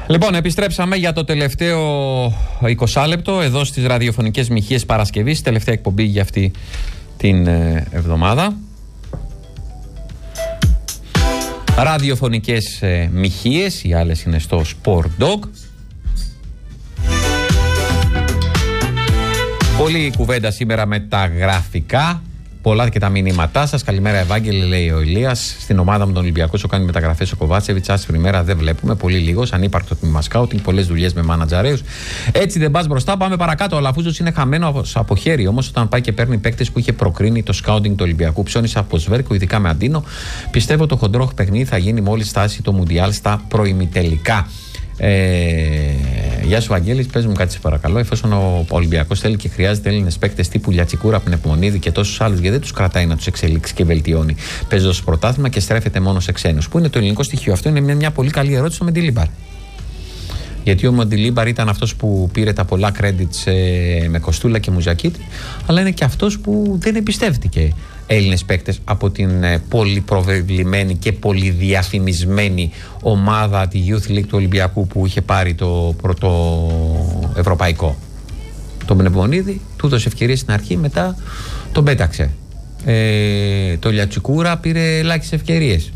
Λοιπόν, επιστρέψαμε για το τελευταίο 20 λεπτό εδώ στις ραδιοφωνικές μοιχείες Παρασκευής, τελευταία εκπομπή για αυτή την εβδομάδα. Ραδιοφωνικές μοιχείες, οι άλλες είναι στο Sport Dog. Πολλή κουβέντα σήμερα με τα γραφικά. Πολλά και τα μηνύματά σας. Καλημέρα, Ευάγγελε, λέει ο Ηλίας. Στην ομάδα μου τον Ολυμπιακό σου κάνει μεταγραφές ο Κοβάτσεβιτς. Άσπρη μέρα δεν βλέπουμε. Πολύ λίγος. Ανύπαρκτο τμήμα σκάουτινγκ. Πολλές δουλειές με μάνατζαρέους. Έτσι δεν πας μπροστά. Πάμε παρακάτω. Ο Λαφούζος είναι χαμένος από χέρι. Όμως όταν πάει και παίρνει παίκτες που είχε προκρίνει το σκάουτινγκ του Ολυμπιακού, ψώνισε από Σβέρκο, ειδικά με Αντίνο. Πιστεύω το χοντρό παιχνίδι θα γίνει μόλις φτάσει το Μουντιάλ στα προημιτελικά. Γεια σου, Βαγγέλη, πες μου κάτι σε παρακαλώ. Εφόσον ο Ολυμπιακός θέλει και χρειάζεται Έλληνες παίκτες τύπου Λιατσικούρα, Πνευμονίδη και τόσους άλλους, γιατί δεν τους κρατάει να τους εξελίξει και βελτιώνει παίζοντας πρωτάθλημα και στρέφεται μόνο σε ξένους? Πού είναι το ελληνικό στοιχείο? Αυτό είναι μια πολύ καλή ερώτηση στο Μεντιλίμπαρ. Γιατί ο Μεντιλίμπαρ ήταν αυτός που πήρε τα πολλά credits με Κοστούλα και Μουζακίτη, αλλά είναι και αυτός που δεν εμπιστεύτηκε Έλληνες παίκτες από την πολύ προβεβλημένη και πολύ διαφημισμένη ομάδα, τη Youth League του Ολυμπιακού, που είχε πάρει το πρώτο ευρωπαϊκό. Το Πνευμονίδη του έδωσε ευκαιρίες στην αρχή, μετά τον πέταξε. Το Λιατσικούρα πήρε ελάχιστες ευκαιρίες.